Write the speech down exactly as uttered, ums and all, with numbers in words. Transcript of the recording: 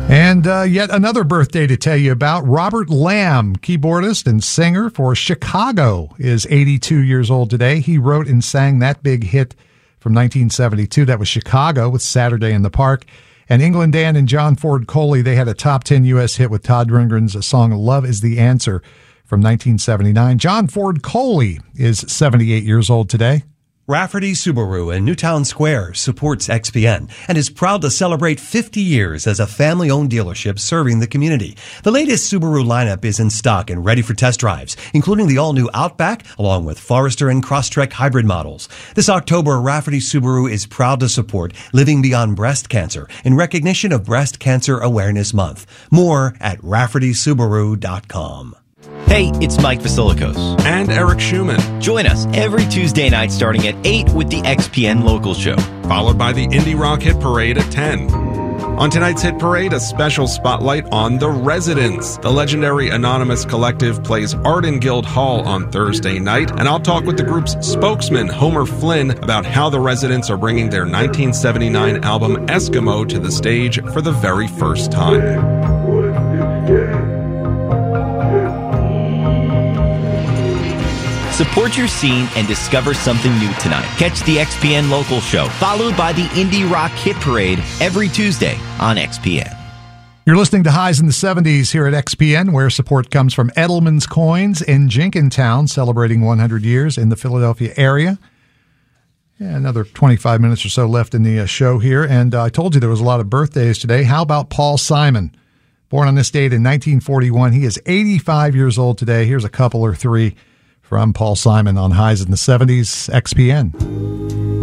And uh, yet another birthday to tell you about. Robert Lamb, keyboardist and singer for Chicago, is eighty-two years old today. He wrote and sang that big hit from nineteen seventy-two. That was Chicago with Saturday in the Park. And England Dan and John Ford Coley, they had a top ten U S hit with Todd Rundgren's song Love is the Answer from nineteen seventy-nine. John Ford Coley is seventy-eight years old today. Rafferty Subaru in Newtown Square supports X P N and is proud to celebrate fifty years as a family-owned dealership serving the community. The latest Subaru lineup is in stock and ready for test drives, including the all-new Outback, along with Forester and Crosstrek hybrid models. This October, Rafferty Subaru is proud to support Living Beyond Breast Cancer in recognition of Breast Cancer Awareness Month. More at rafferty subaru dot com. Hey, it's Mike Vasilikos. And Eric Schumann. Join us every Tuesday night starting at eight with the X P N Local Show. Followed by the Indie Rock Hit Parade at ten. On tonight's Hit Parade, a special spotlight on The Residents. The legendary Anonymous Collective plays Arden Guild Hall on Thursday night, and I'll talk with the group's spokesman, Homer Flynn, about how The Residents are bringing their nineteen seventy-nine album Eskimo to the stage for the very first time. Support your scene and discover something new tonight. Catch the X P N Local Show, followed by the Indie Rock Hit Parade every Tuesday on X P N. You're listening to Highs in the seventies here at X P N, where support comes from Edelman's Coins in Jenkintown, celebrating one hundred years in the Philadelphia area. Yeah, another twenty-five minutes or so left in the uh, show here, and uh, I told you there was a lot of birthdays today. How about Paul Simon? Born on this date in nineteen forty-one. He is eighty-five years old today. Here's a couple or three from Paul Simon on Highs in the seventies, X P N.